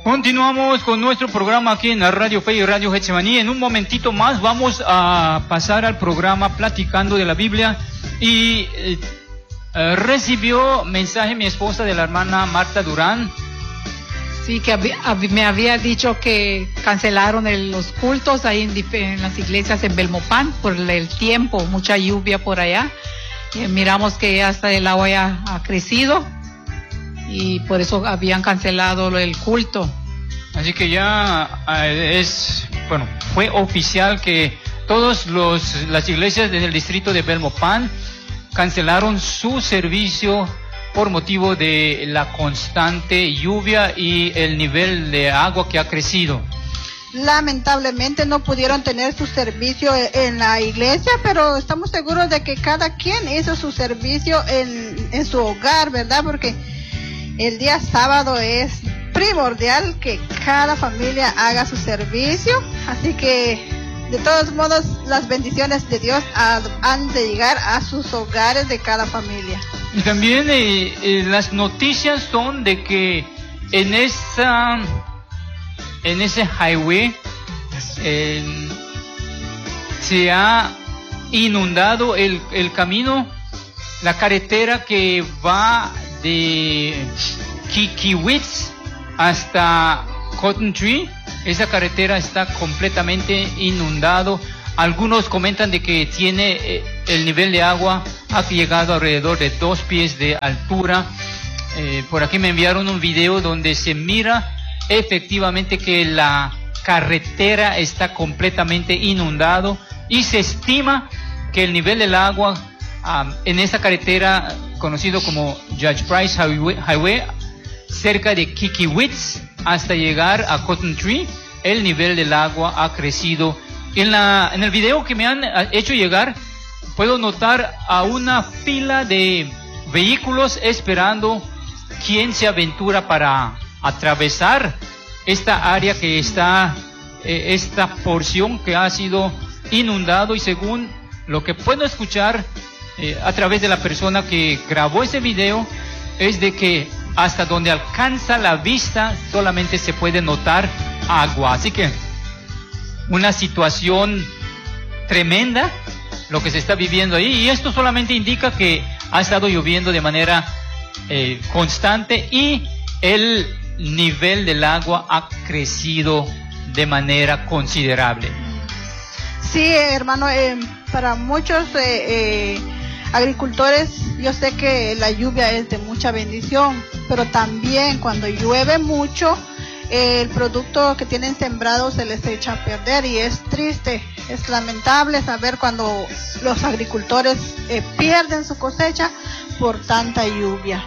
Continuamos con nuestro programa aquí en la Radio Fe y Radio Getsemaní. En un momentito más vamos a pasar al programa Platicando de la Biblia. Y recibió mensaje mi esposa de la hermana Marta Durán. Sí, que me había dicho que cancelaron los cultos ahí en las iglesias en Belmopan por el tiempo, mucha lluvia por allá. Miramos que hasta el agua ya ha crecido y por eso habían cancelado el culto. Así que ya fue oficial que todas las iglesias del distrito de Belmopan cancelaron su servicio por motivo de la constante lluvia y el nivel de agua que ha crecido. Lamentablemente no pudieron tener su servicio en la iglesia, pero estamos seguros de que cada quien hizo su servicio en su hogar, ¿verdad? Porque el día sábado es primordial que cada familia haga su servicio, así que de todos modos las bendiciones de Dios han de llegar a sus hogares de cada familia. Y también las noticias son de que en ese highway se ha inundado el camino, la carretera que va de Kikiwitz hasta Cotton Tree. Esa carretera está completamente inundado. Algunos comentan de que tiene el nivel de agua ha llegado alrededor de 2 pies de altura. Por aquí me enviaron un video donde se mira efectivamente que la carretera está completamente inundado y se estima que el nivel del agua en esa carretera conocido como Judge Price Highway cerca de Kikiwitz hasta llegar a Cotton Tree, el nivel del agua ha crecido. En el video que me han hecho llegar, puedo notar a una fila de vehículos esperando quien se aventura para atravesar esta área que está, esta porción que ha sido inundado. Y según lo que puedo escuchar a través de la persona que grabó ese video, es de que hasta donde alcanza la vista solamente se puede notar agua. Así que una situación tremenda lo que se está viviendo ahí, y esto solamente indica que ha estado lloviendo de manera constante y el nivel del agua ha crecido de manera considerable. Sí, hermano, para muchos agricultores, yo sé que la lluvia es de mucha bendición, pero también cuando llueve mucho, el producto que tienen sembrado se les echa a perder, y es triste, es lamentable saber cuando los agricultores pierden su cosecha por tanta lluvia.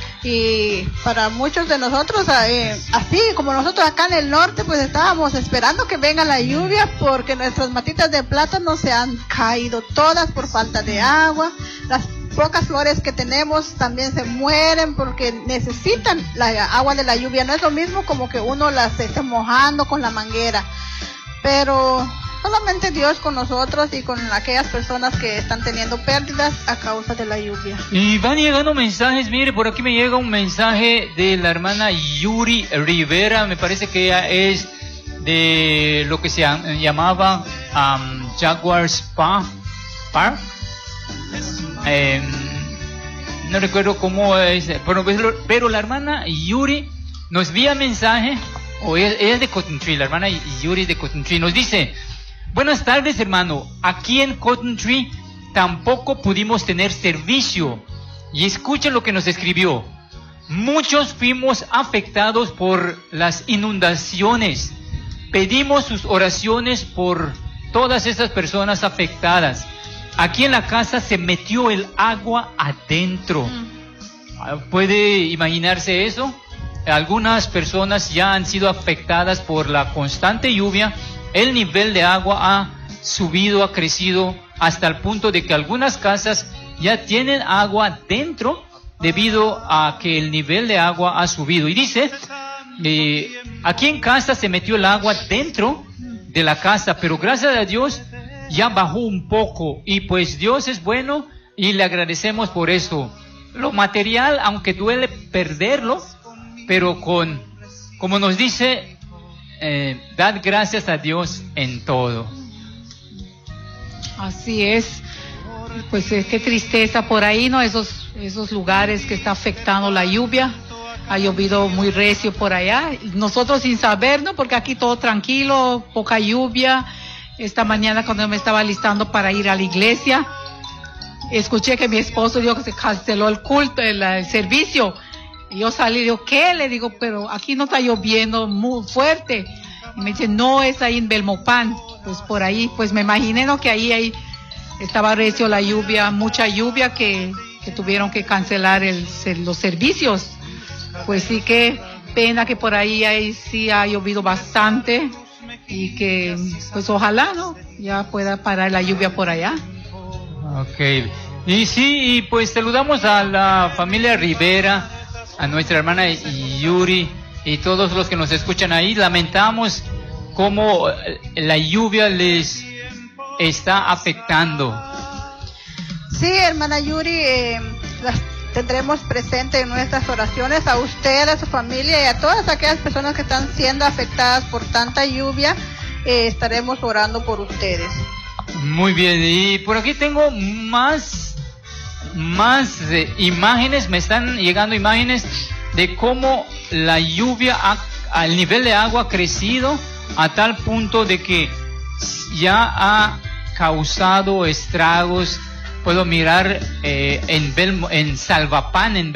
Y para muchos de nosotros, así como nosotros acá en el norte, pues estábamos esperando que venga la lluvia, porque nuestras matitas de plátano se han caído todas por falta de agua. Las pocas flores que tenemos también se mueren porque necesitan la agua de la lluvia. No es lo mismo como que uno las esté mojando con la manguera, pero solamente Dios con nosotros y con aquellas personas que están teniendo pérdidas a causa de la lluvia. Y van llegando mensajes. Mire, por aquí me llega un mensaje de la hermana Yuri Rivera. Me parece que ella es de lo que se llamaba Jaguars Park. No recuerdo cómo es, pero la hermana Yuri nos envía mensaje, o ella es de Cotton Tree, la hermana Yuri de Cotton Tree, nos dice: buenas tardes, hermano, aquí en Cotton Tree tampoco pudimos tener servicio. Y escuchen lo que nos escribió: muchos fuimos afectados por las inundaciones. Pedimos sus oraciones por todas esas personas afectadas. Aquí en la casa se metió el agua adentro. ¿Puede imaginarse eso? Algunas personas ya han sido afectadas por la constante lluvia. El nivel de agua ha subido, ha crecido hasta el punto de que algunas casas ya tienen agua dentro debido a que el nivel de agua ha subido. Y dice, aquí en casa se metió el agua dentro de la casa, pero gracias a Dios ya bajó un poco, y pues Dios es bueno y le agradecemos por eso. Lo material, aunque duele perderlo, pero con como nos dice, dad gracias a Dios en todo. Así es. Pues qué tristeza por ahí, ¿no? Esos lugares que está afectando la lluvia. Ha llovido muy recio por allá. Nosotros sin saber, ¿no? Porque aquí todo tranquilo, poca lluvia. Esta mañana cuando me estaba listando para ir a la iglesia, escuché que mi esposo dijo que se canceló el culto, el servicio. Y yo salí y digo, ¿qué? Le digo, pero aquí no está lloviendo muy fuerte. Y me dice, no, es ahí en Belmopan. Pues por ahí, pues me imaginé, ¿no? Que ahí estaba recio la lluvia, mucha lluvia que tuvieron que cancelar los servicios. Pues sí, qué pena que por ahí sí ha llovido bastante y que pues ojalá, ¿no? Ya pueda parar la lluvia por allá. Ok. Y sí, y pues saludamos a la familia Rivera, a nuestra hermana Yuri y todos los que nos escuchan ahí. Lamentamos cómo la lluvia les está afectando. Sí, hermana Yuri, las tendremos presente en nuestras oraciones a usted, a su familia y a todas aquellas personas que están siendo afectadas por tanta lluvia. Estaremos orando por ustedes. Muy bien, y por aquí tengo más imágenes, me están llegando imágenes de cómo la lluvia, el nivel de agua ha crecido a tal punto de que ya ha causado estragos. Puedo mirar en Salvapán, en